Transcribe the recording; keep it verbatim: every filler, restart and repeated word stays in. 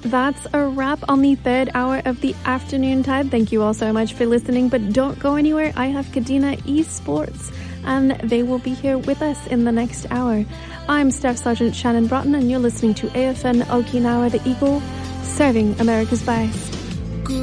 That's a wrap on the third hour of the Afternoon Tide. Thank you all so much for listening, but don't go anywhere. I have Kadena Esports, and they will be here with us in the next hour. I'm Staff Sergeant Shannon Broughton, and you're listening to A F N Okinawa, the Eagle, serving America's best.